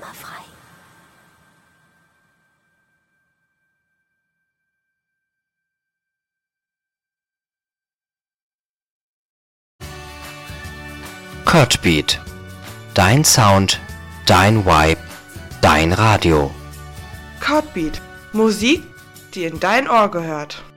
Sommerfrei. Cutbeat. Dein Sound, dein Vibe, dein Radio. Cutbeat. Musik, die in dein Ohr gehört.